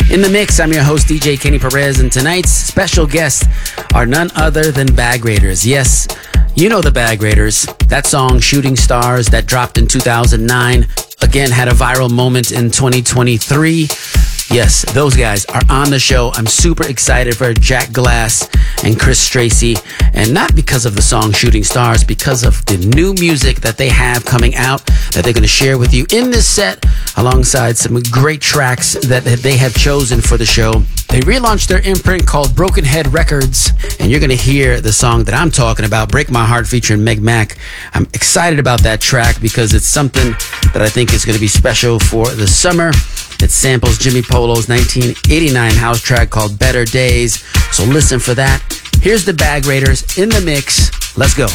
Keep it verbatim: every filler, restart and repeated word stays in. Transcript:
In the mix, I'm your host, D J Kenny Perez, and tonight's special guests are none other than Bag Raiders. Yes, you know the Bag Raiders. That song, Shooting Stars, that dropped in two thousand nine, again had a viral moment in twenty twenty-three. Yes, those guys are on the show. I'm super excited for Jack Glass and Chris Tracy, and not because of the song Shooting Stars, because of the new music that they have coming out that they're going to share with you in this set, alongside some great tracks that they have chosen for the show. They relaunched their imprint called Broken Head Records, and you're going to hear the song that I'm talking about, Break My Heart, featuring Meg Mac. I'm excited about that track because it's something that I think is going to be special for the summer. It samples Jimmy Polo's nineteen eighty-nine house track called Better Days. So listen for that. Here's the Bag Raiders in the mix. Let's go.